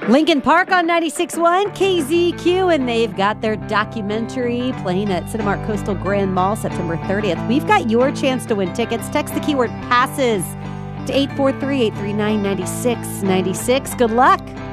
Lincoln Park on 96.1 KZQ, and they've got their documentary playing at Cinemark Coastal Grand Mall September 30th. We've got your chance to win tickets. Text the keyword PASSES to 843-839-9696. Good luck.